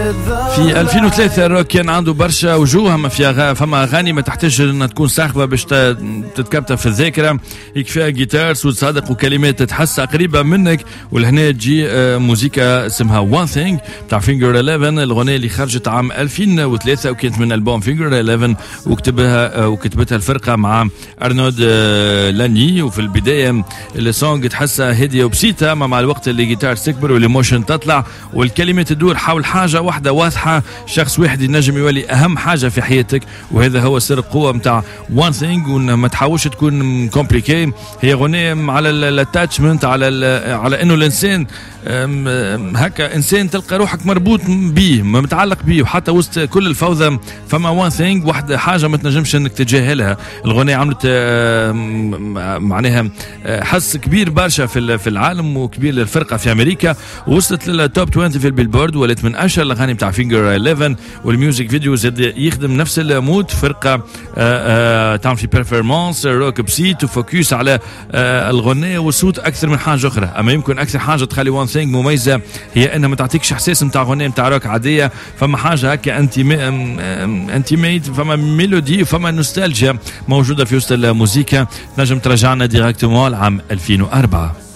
في 2003 الروك كان عنده برشا وجوه، ما فما اغاني ما تحتاج انها تكون صاخبه باش تتكبت في الذاكره، هيك فيها جيتار صوت صادق وكلمات تحسها قريبه منك. ولهنا تجي موسيقى اسمها وان ثينج تاع فينجر 11، الاغنيه اللي خرجت عام 2003 وكانت من البوم فينجر 11، وكتبتها الفرقه مع ارنولد لاني. وفي البدايه السونج تحسها هاديه وبسيطه، مع الوقت اللي جيتار تكبر والايموشن تطلع والكلمات تدور حول حاجه واحده واضحه، شخص واحد ينجم يولي اهم حاجه في حياتك، وهذا هو سر القوه نتاع وان ثينج. وما تحاولش تكون كومبليكي، هي اغنيه على الاتاتشمنت، على انه الانسان هكا انسان تلقى روحك مربوط بيه، متعلق بيه، وحتى وسط كل الفوضى فما وان ثينج، واحده حاجه ما تنجمش انك تتجاهلها. الاغنيه عملت معناها حس كبير برشا في العالم وكبير للفرقه في امريكا، ووصلت للتوب 20 في البيلبورد، ولات من اشهر الاغاني بتاع فينجر 11. والميوزك فيديو زاد يخدم نفس المود، فرقه تعمل في بيرفورمانس روك بسيت وفوكس على الغناء والصوت اكثر من حاجه اخرى. اما يمكن اكثر حاجه تخلي وان ثينج مميزه هي انها ما تعطيكش احساس نتاع غناء نتاع روك عاديه، فما حاجه هكا انتيميت، فما ميلودي، فما نوستالجيا موجوده في وسط الموسيقى، تنجم ترجعنا ديريكتومون لعام 2004.